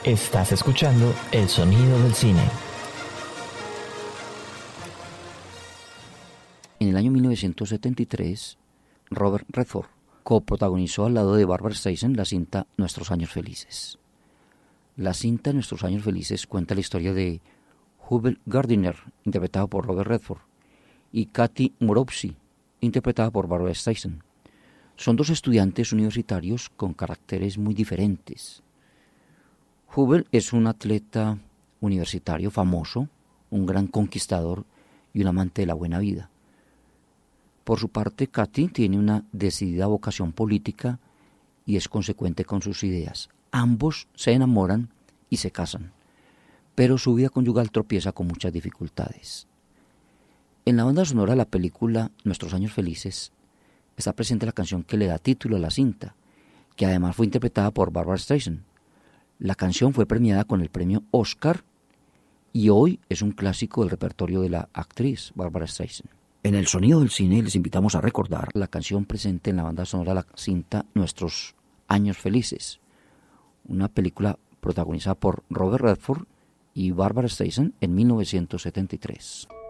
Estás escuchando El Sonido del Cine. En el año 1973, Robert Redford coprotagonizó al lado de Barbra Streisand la cinta Nuestros Años Felices. La cinta Nuestros Años Felices cuenta la historia de Hubert Gardiner, interpretado por Robert Redford, y Katy Mooroosie, interpretada por Barbra Streisand. Son dos estudiantes universitarios con caracteres muy diferentes. Hubert es un atleta universitario famoso, un gran conquistador y un amante de la buena vida. Por su parte, Katy tiene una decidida vocación política y es consecuente con sus ideas. Ambos se enamoran y se casan, pero su vida conyugal tropieza con muchas dificultades. En la banda sonora de la película Nuestros Años Felices está presente la canción que le da título a la cinta, que además fue interpretada por Barbra Streisand. La canción fue premiada con el premio Oscar y hoy es un clásico del repertorio de la actriz Barbra Streisand. En El Sonido del Cine les invitamos a recordar la canción presente en la banda sonora de la cinta Nuestros Años Felices, una película protagonizada por Robert Redford y Barbra Streisand en 1973.